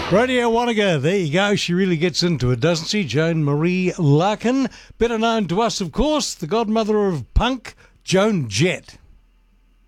Radio Wanaka, there you go. She really gets into it, doesn't she? Joan Marie Larkin, better known to us, of course, the godmother of punk, Joan Jett.